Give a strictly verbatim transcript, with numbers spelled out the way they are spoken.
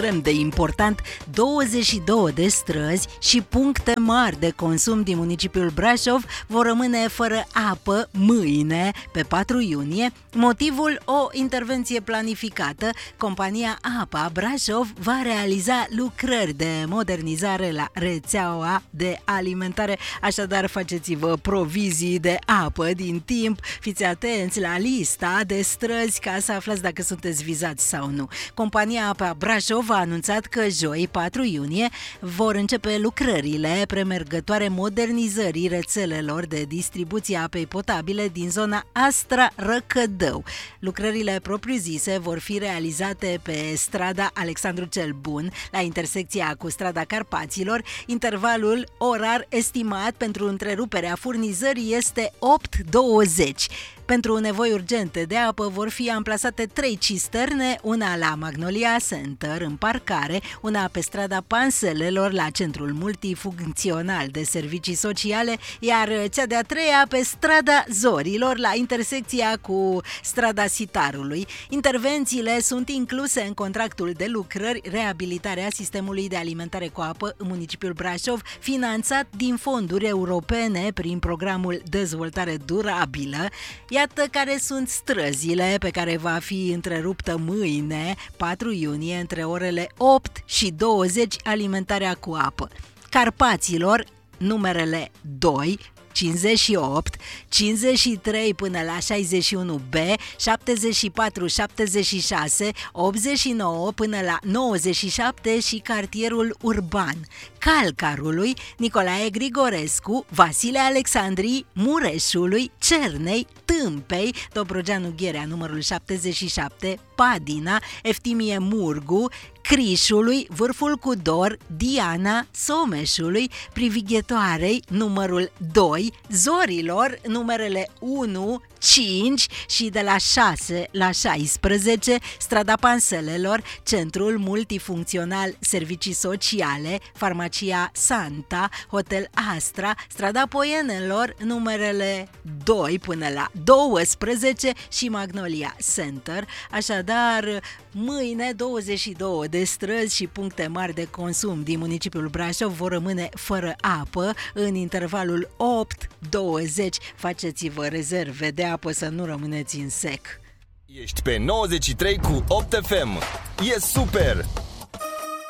de important, douăzeci și două de străzi și puncte mari de consum din municipiul Brașov vor rămâne fără apă mâine, pe patru iunie. Motivul, o intervenție planificată. Compania APA Brașov va realiza lucrări de modernizare la rețeaua de alimentare, așadar faceți-vă provizii de apă din timp, fiți atenți la lista de străzi ca să aflați dacă sunteți vizați sau nu. Compania APA Brașov a anunțat că joi, patru iunie, vor începe lucrările premergătoare modernizării rețelelor de distribuție a apei potabile din zona Astra-Răcădău. Lucrările propriu-zise vor fi realizate pe strada Alexandru cel Bun, la intersecția cu strada Carpaților. Intervalul orar estimat pentru întreruperea furnizării este opt douăzeci. Pentru nevoi urgente de apă vor fi amplasate trei cisterne, una la Magnolia Center în parcare, una pe strada Panselelor la centrul multifuncțional de servicii sociale, iar cea de-a treia pe strada Zorilor la intersecția cu strada Sitarului. Intervențiile sunt incluse în contractul de lucrări reabilitarea sistemului de alimentare cu apă în municipiul Brașov, finanțat din fonduri europene prin programul Dezvoltare Durabilă. Iată care sunt străzile pe care va fi întreruptă mâine, patru iunie, între orele opt și douăzeci, alimentarea cu apă. Carpaților, numerele doi, cincizeci și opt, cincizeci și trei până la șaizeci și unu B, șaptezeci și patru șaptezeci și șase, optzeci și nouă până la nouăzeci și șapte și cartierul urban. Calcarului, Nicolae Grigorescu, Vasile Alexandrii, Mureșului, Cernei, Tâmpei, Dobrogeanu Gherea, numărul șaptezeci și șapte, Padina, Eftimie Murgu, Crișului, Vârful Cudor, Diana, Someșului, Privighetoarei, numărul doi, Zorilor, numerele unu, cinci și de la șase la șaisprezece, strada Panselelor, Centrul Multifuncțional Servicii Sociale, Farmacia Santa, Hotel Astra, strada Poienelor, numerele doi până la douăsprezece și Magnolia Center. Așadar, mâine douăzeci și două de străzi și puncte mari de consum din municipiul Brașov vor rămâne fără apă în intervalul opt douăzeci. Faceți-vă rezerve de apă să nu rămâneți în sec. Ești pe nouăzeci și trei cu opt F M. E super!